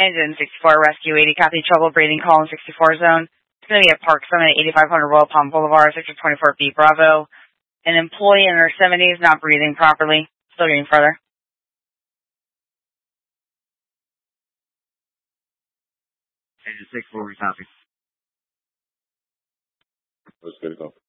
Engine 64 Rescue 80, copy trouble breathing, call in 64 zone. It's going to be at Park Summit at 8500 Royal Palm Boulevard, sector 24B, Bravo. An employee in their 70s not breathing properly. Still getting further. Engine 64, we copy. Let's get it going.